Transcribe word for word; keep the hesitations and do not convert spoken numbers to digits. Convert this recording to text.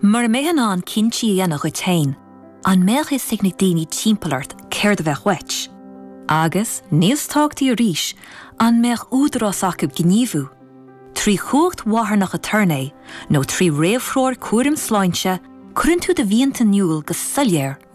Mar mehan an kinchi dhéanach go tain, an méach is signig daoine timpplaart céir de bheith wech. Agus, níos tágtaí a ríis, an méach údarás acab gníomhú. Trí chuacht wathair nach a turné, nó trí réamhróir cuairim sláinte, cuireann tú de bhíonta niúil go soiléir